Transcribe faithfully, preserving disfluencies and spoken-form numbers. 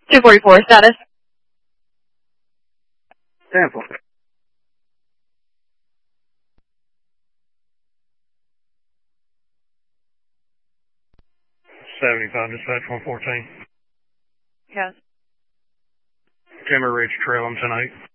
two forty-four status. Sample. seventy-five, dispatch one fourteen. Yes. Timber Ridge Trail on ten eight.